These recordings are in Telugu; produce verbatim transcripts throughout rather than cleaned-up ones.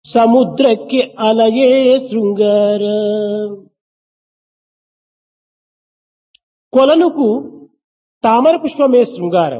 ಸಮುದ್ರಕ್ಕೆ ಅಲೆಯೇ ಶೃಂಗಾರ కొలనుకు తామర పుష్పమే శృంగారం.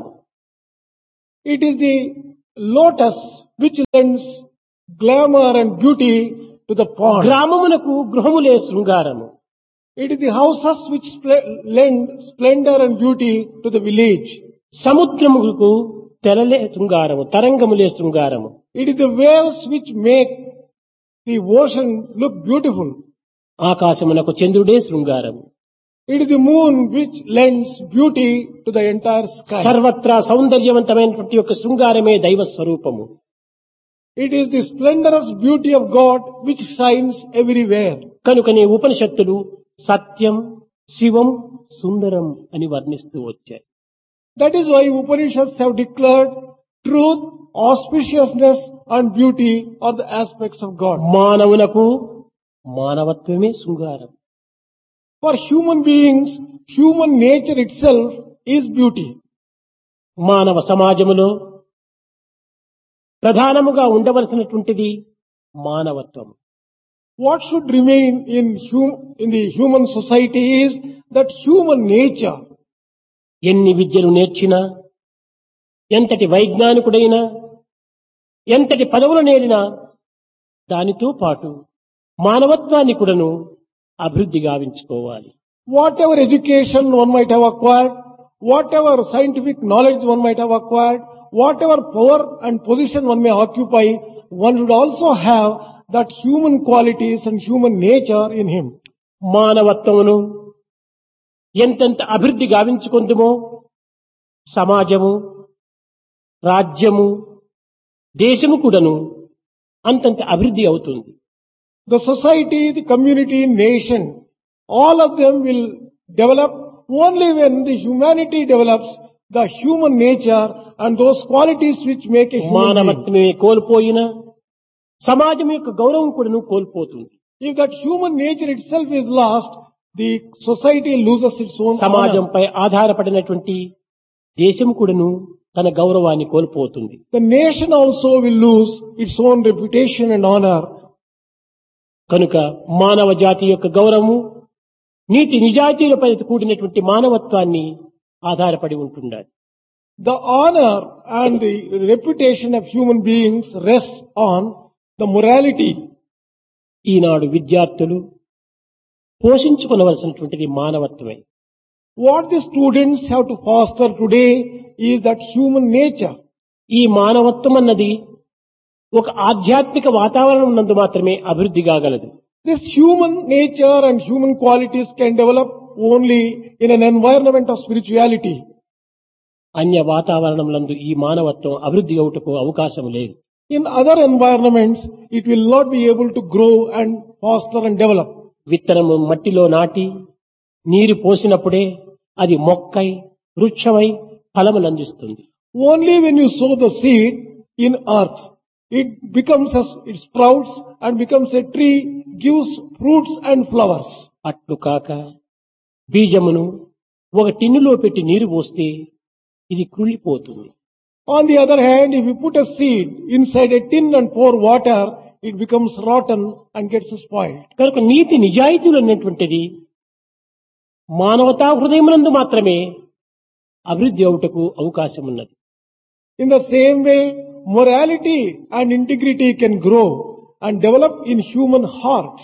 It is the lotus which lends glamour and beauty to the pond. గ్రామమునకు గృహములే శృంగారము. It is the houses which spl- lend splendor and beauty to the village. సముద్రముకు తెరలే శృంగారము, తరంగములే శృంగారము. It is the waves which make the ocean look beautiful. ఆకాశమునకు చంద్రుడే శృంగారము. It is the moon which lends beauty to the entire sky. సర్వత్రా సౌందర్యవంతమైనటువంటి యొక్క శృంగారమే దైవ స్వరూపము. It is the splendorous beauty of God which shines everywhere. కనుకనే ఉపనిషత్తులు సత్యం, శివం, సుందరం అని వర్ణిస్తూ వచ్చాయి. That is why Upanishads have declared truth, auspiciousness and beauty are the aspects of God. మానవునకు మానవత్వమే శృంగారం. For human beings, human nature itself is beauty. మానవ సమాజములో ప్రధానముగా ఉండవలసినటువంటిది మానవత్వం. What should remain in, hum- in the human society is that human nature. ఎన్ని విద్యలు నేర్చినా, ఎంతటి వైజ్ఞానికుడైనా, ఎంతటి పదవులు నేరినా దానితో పాటు మానవత్వాన్ని కూడాను అభివృద్ధి గావించుకోవాలి. Whatever education one might have acquired, whatever scientific knowledge one might have acquired, whatever power and position one may occupy, one should also have that human qualities and human nature in him. మానవత్వమును ఎంతెంత అభివృద్ధి గావించుకుందుమో సమాజము, రాజ్యము, దేశము కూడాను అంతంత అభివృద్ధి అవుతుంది. The society, the community, nation, all of them will develop only when the humanity develops the human nature and those qualities which make a human being. మానవత్వమే కోల్పోయినా సమాజం యొక్క గౌరవం కూడాను కోల్పోతుంది. If that human nature itself is lost, the society loses its own honor. సమాజంపై ఆధారపడినటువంటి దేశం కూడాను తన గౌరవాన్ని కోల్పోతుంది. The nation also will lose its own reputation and honor. కనుక మానవ జాతి యొక్క గౌరవము నీతి నిజాయితీలపై కూడినటువంటి మానవత్వాన్ని ఆధారపడి ఉంటున్నది. The honor and the reputation of human beings rests on the morality. ఈనాడు విద్యార్థులు పోషించుకొనవలసినటువంటిది మానవత్వమే. What the students have to foster today is that human nature. ఈ మానవత్వం అన్నది ఒక ఆధ్యాత్మిక వాతావరణం నందు మాత్రమే అభివృద్ధి కాగలదు. This human nature and human qualities can develop only in an environment of spirituality. అన్య వాతావరణం నందు ఈ మానవత్వం అభివృద్ధి అవుటకు అవకాశం లేదు. In other environments, it will not be able to grow and foster and develop. విత్తనము మట్టిలో నాటి నీరు పోసినప్పుడే అది మొక్కై వృక్షమై ఫలములందిస్తుంది. Only when you sow the seed in earth, it becomes a, it sprouts and becomes a tree, gives fruits and flowers. అట్లు కాక బీజమును ఒక టిన్నులో పెట్టి నీరు పోస్తే ఇది కుళ్ళిపోతుంది. On the other hand, if you put a seed inside a tin and pour water, it becomes rotten and gets spoiled. కనుక నీతి నిజాయితీలు అనేటువంటిది మానవతా హృదయమునందు మాత్రమే అభివృద్ధి అవుటకు అవకాశం ఉన్నది. In the same way, morality and integrity can grow and develop in human hearts.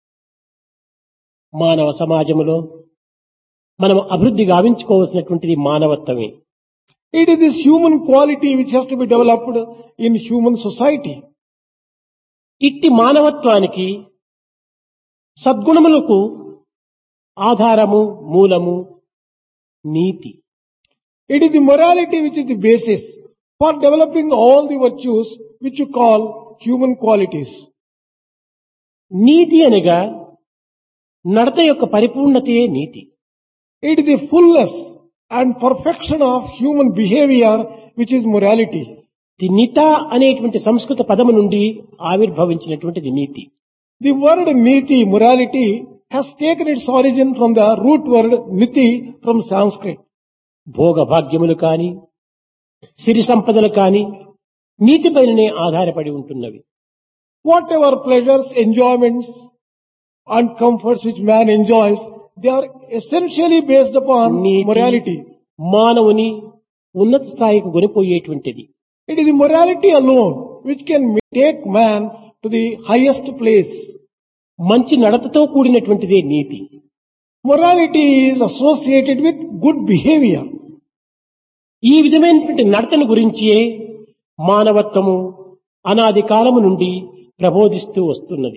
మానవ సమాజములో మనం అభివృద్ధి గావించుకోవాల్సినటువంటిది మానవత్వమే. It is this human quality which has to be developed in human society. ఇట్టి మానవత్వానికి సద్గుణములకు ఆధారము మూలము నీతి. It is the morality which is the basis for developing all the virtues which you call human qualities. నీతి అనగా నడత యొక్క పరిపూర్ణతయే నీతి. It is the fullness and perfection of human behavior which is morality. The నిత అనేటువంటి సంస్కృత పదము నుండి ఆవిర్భవించినటువంటిది నీతి. The word niti, morality, has taken its origin from the root word niti from Sanskrit. భోగ భాగ్యములు కాని సిరి సంపదలు కాని నీతిపైననే ఆధారపడి ఉంటున్నవి. Whatever pleasures, enjoyments and comforts which man enjoys, they are essentially based upon NITI morality. మానవుని ఉన్నత స్థాయికి కొనిపోయేటువంటిది. It is the morality alone which can take man to the highest place. మంచి నడతతో కూడినటువంటిదే నీతి. Morality is associated with good behavior. ఈ విధమైనటువంటి నడతను గురించే మానవత్వము అనాది కాలము నుండి ప్రబోధిస్తూ వస్తున్నది.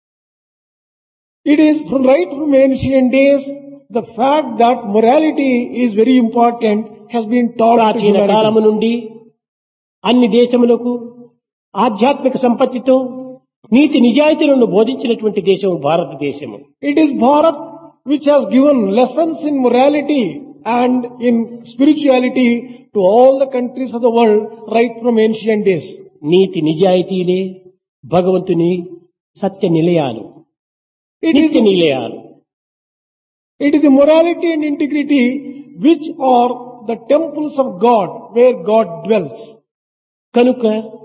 It is from right from ancient days, the fact that morality is very important has been taught to ప్రాచీన humanity. కాలము నుండి అన్ని దేశములకు ఆధ్యాత్మిక సంపత్తితో నీతి నిజాయితీలను బోధించినటువంటి దేశం భారతదేశము. It is Bharat which has given lessons in morality and in spirituality to all the countries of the world right from ancient days. నీతి నిజాయితీలే భగవంతుని సత్య నిలయాలు, It is, నిత్య నిలయాలు. it is the morality and integrity which are the temples of God where God dwells. కనుక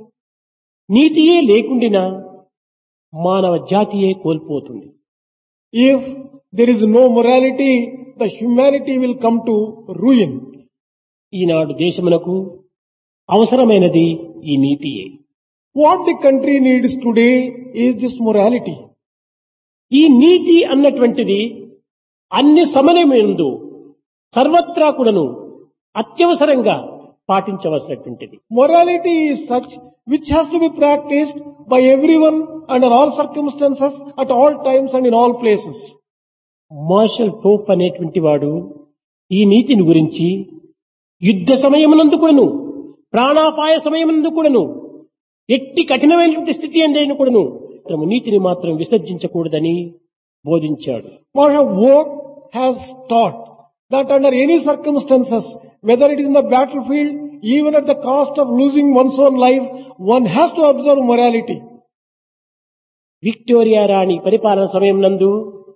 నీతియే లేకుండినా మానవ జాతియే కోల్పోతుంది. If there is no morality, the humanity will come to ruin. ఈనాడు దేశమునకు అవసరమైనది ఈ నీతియే. What the country needs today is this morality. ఈ నీతి అన్నటువంటిది అన్ని సమయమందు సర్వత్రా కూడాను అత్యవసరంగా పాటించవలసినటువంటిది. Morality is such which has to be practiced by everyone under all circumstances, at all times and in all places. Martial Pope అనేటువంటి వాడు ఈ నీతిని గురించి యుద్ధ సమయమునందు కూడాను ప్రాణాపాయ సమయమునందు కూడాను ఎట్టి కఠినమైనటువంటి స్థితి అందేను కూడాను నీతిని మాత్రం విసర్జించకూడదని బోధించాడు. Marshal Vogt has taught that under any circumstances, whether it is in the battlefield, even at the cost of losing one's own life, one has to observe morality. Victoria రాణి పరిపాలన సమయం నందు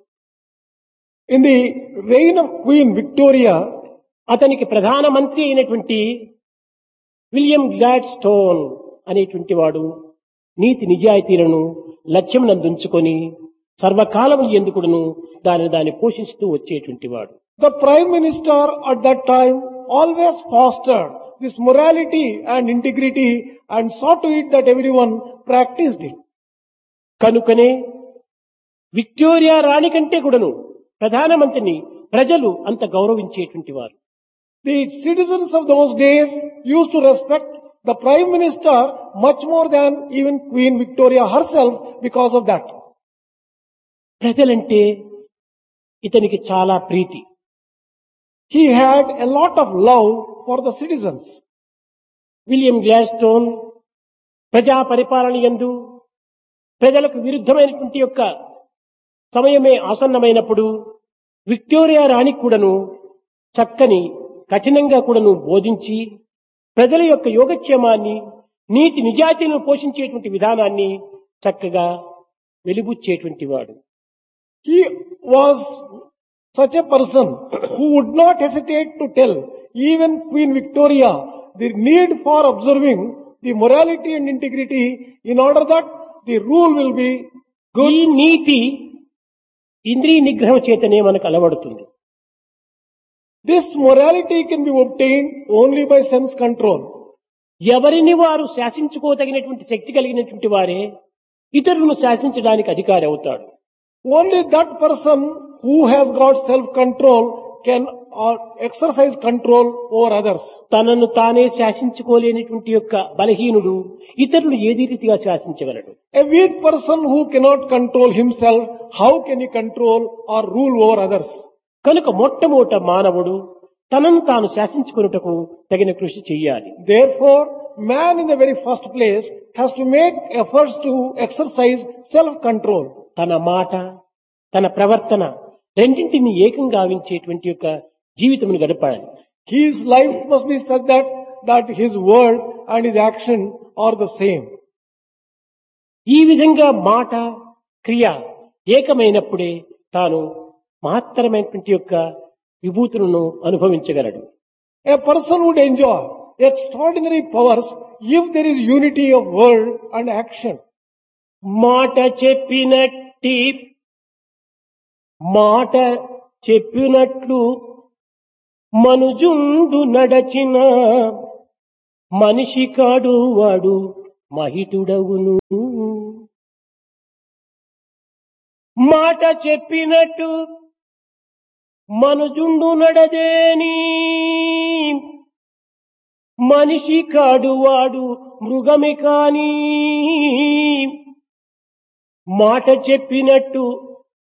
In the reign of Queen Victoria, అతనికి ప్రధాన మంత్రి అయినటువంటి విలియం గ్లాడ్ స్టోన్ అనేటువంటి వాడు నీతి నిజాయితీలను లక్ష్యం నందుంచుకొని సర్వకాలము ఎందుకును దానిని దాన్ని పోషిస్తూ వచ్చేటువంటి వాడు. the Prime Minister at that time always fostered this morality and integrity and saw to it that everyone practiced it. కనుకనే విక్టోరియా రాణి కంటే కూడాను ప్రధానమంత్రిని ప్రజలు అంత గౌరవించేటువంటి వారు. The citizens of those days used to respect the Prime Minister much more than even Queen Victoria herself because of that. ప్రజలంటే ఇతనికి చాలా ప్రీతి. He had a lot of love for the citizens. William Gladstone ప్రజా పరిపాలన యందు ప్రజలకు విరుద్ధమైనటువంటి యొక్క సమయమే ఆసన్నమైనప్పుడు విక్టోరియా రాణి కూడాను చక్కని కఠినంగా కూడాను బోధించి ప్రజల యొక్క యోగక్షేమాన్ని నీతి నిజాయితీలను పోషించేటువంటి విధానాన్ని చక్కగా వెలిబుచ్చేటువంటి వాడు. He was such a person who would not hesitate to tell even Queen Victoria the need for observing the morality and integrity in order that the rule will be good. ఈ నీతి ఇంద్రియ నిగ్రహం చేతనే మనకు అలవడుతుంది. This morality can be obtained only by sense control. ఎవరిని వారు శాసించుకోదగినటువంటి శక్తి కలిగినటువంటి వారే ఇతరులను శాసించడానికి అధికారి అవుతాడు. Only that person who has got self-control can uh, exercise control over others. తనను తానే శాసించుకోలేనిటువంటి యొక్క బలహీనుడు ఇతరులు ఏది రీతిగా శాసించగలడు? A weak person who cannot control himself, how can he control or rule over others? కనుక మొట్టమొదట మానవుడు తనను తాను శాసించుకొనుటకు తగిన కృషి చెయ్యాలి. Therefore, man in the very first place has to make efforts to exercise self-control. తన మాట తన ప్రవర్తన రెండింటిని ఏకంగా గావించేటువంటి యొక్క జీవితమును గడపాలి. His life must be such that, that his word and his action are the same. ఈ విధంగా మాట క్రియ ఏకమైనప్పుడే తాను మహత్తరమైనటువంటి యొక్క విభూతులను అనుభవించగలడు. A person would enjoy extraordinary powers if there is unity of word and action. మాట చెప్పినట్టి మాట చెప్పినట్లు మనుజుండు నడచిన మనిషి కాడు వాడు మహితుడవును. మాట చెప్పినట్టు మనుజుండు నడదేని మనిషి కాడు వాడు మృగమే కాని. మాట చెప్పినట్టు